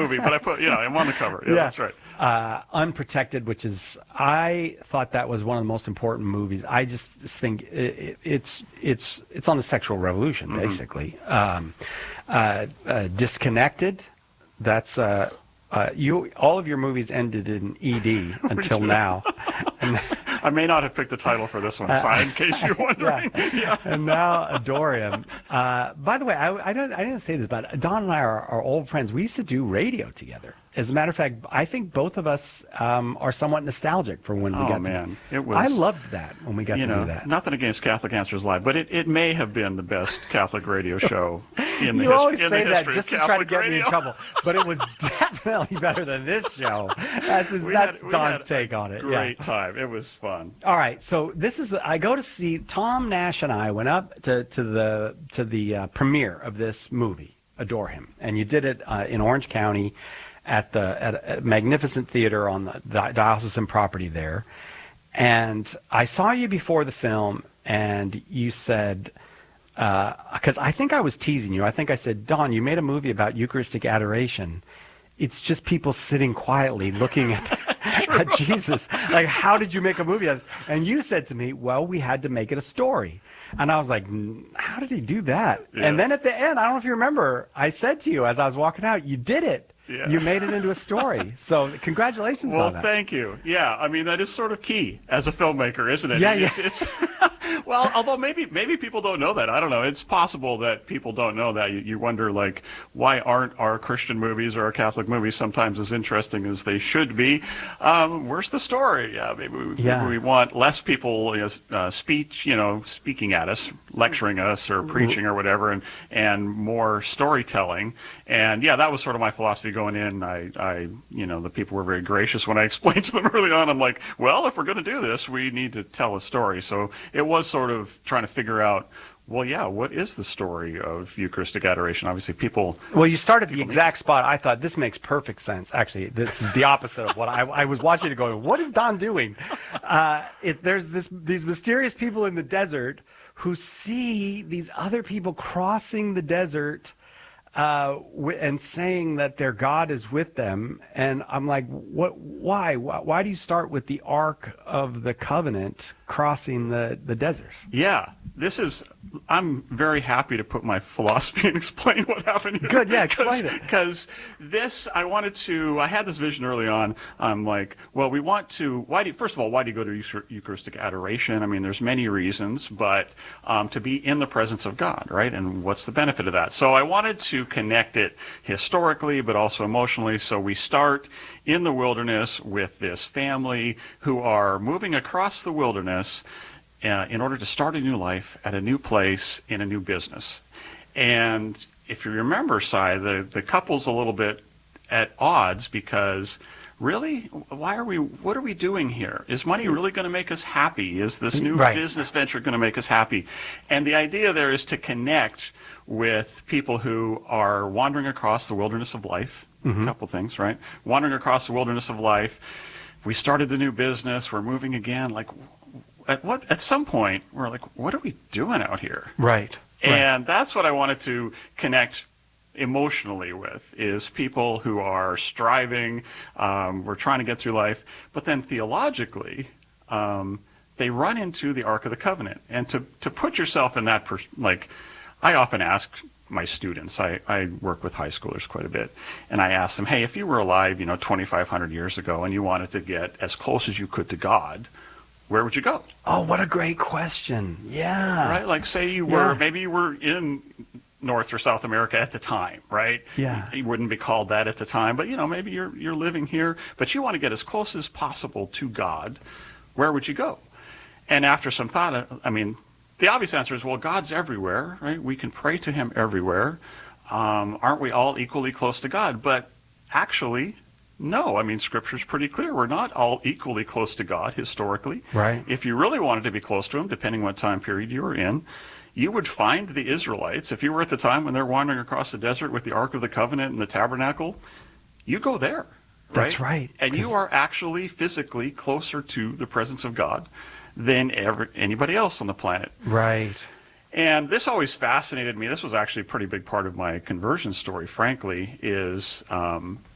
movie, but I put, I'm on the cover. Yeah, that's right. Unprotected, which is, I thought that was one of the most important movies. I just think it's on the sexual revolution, basically. Disconnected, that's all of your movies ended in ED until now. And I may not have picked the title for this one, Si, in case you're wondering. Yeah. And now Adore Him. By the way, I didn't say this, but Don and I are old friends. We used to do radio together. As a matter of fact, I think both of us are somewhat nostalgic for when we got to. It was. I loved that when we got to do that. Nothing against Catholic Answers Live, but it may have been the best Catholic radio show in the You always say in the that history just of to try to Catholic get me in radio. trouble, but it was definitely better than this show. That's Don's take on it. Great time. It was fun. All right, so I go to see Tom Nash and I went up to the premiere of this movie, Adore Him, and you did it in Orange County at a magnificent theater on the diocesan property there. And I saw you before the film, and you said, because I think I was teasing you. I think I said, Don, you made a movie about Eucharistic adoration. It's just people sitting quietly looking at Jesus. Like, how did you make a movie of this? And you said to me, well, we had to make it a story. And I was like, how did he do that? Yeah. And then at the end, I don't know if you remember, I said to you as I was walking out, you did it. Yeah. You made it into a story. So congratulations on that. Well, thank you. Yeah, I mean, that is sort of key as a filmmaker, isn't it? Yeah, it's well, although maybe people don't know that. I don't know. It's possible that people don't know that. You wonder, like, why aren't our Christian movies or our Catholic movies sometimes as interesting as they should be? Where's the story? Maybe we want less people speaking at us, lecturing us, or preaching or whatever, and more storytelling. And yeah, that was sort of my philosophy going in. The people were very gracious when I explained to them early on. I'm like, well, if we're going to do this, we need to tell a story. So it was sort of trying to figure out, well, yeah, what is the story of Eucharistic adoration? Obviously, people... Well, you started the exact spot. I thought, this makes perfect sense. Actually, this is the opposite of what I was watching it going, what is Don doing? There's these mysterious people in the desert who see these other people crossing the desert and saying that their God is with them. And I'm like, what? Why do you start with the Ark of the Covenant crossing the desert? Yeah, I'm very happy to put my philosophy and explain what happened here. Good, yeah, explain it. Because I had this vision early on. I'm like, well, first of all, why do you go to Eucharistic adoration? I mean, there's many reasons, but to be in the presence of God, right? And what's the benefit of that? So I wanted to connect it historically, but also emotionally. So we start in the wilderness with this family who are moving across the wilderness in order to start a new life at a new place in a new business. And if you remember, Si, the couple's a little bit at odds because really, what are we doing here? Is money really going to make us happy? Is this new business venture going to make us happy? And the idea there is to connect with people who are wandering across the wilderness of life. A couple things, right? Wandering across the wilderness of life. We started the new business. We're moving again. Like, at some point, we're like, what are we doing out here? Right. And that's what I wanted to connect emotionally with, is people who are striving, we're trying to get through life, but then theologically, they run into the Ark of the Covenant. And to put yourself in that, I often ask my students, I work with high schoolers quite a bit, and I ask them, hey, if you were alive, 2,500 years ago, and you wanted to get as close as you could to God, where would you go? Oh, what a great question. Yeah. Right? Like, say maybe you were in North or South America at the time, right? Yeah. You wouldn't be called that at the time, but, maybe you're living here, but you want to get as close as possible to God. Where would you go? And after some thought, the obvious answer is, well, God's everywhere, right? We can pray to him everywhere. Aren't we all equally close to God? But actually, no. Scripture's pretty clear. We're not all equally close to God historically. Right. If you really wanted to be close to him, depending what time period you were in, you would find the Israelites. If you were at the time when they're wandering across the desert with the Ark of the Covenant and the tabernacle, you go there. Right? That's right. And you are actually physically closer to the presence of God than anybody else on the planet. Right. And this always fascinated me. This was actually a pretty big part of my conversion story, frankly, is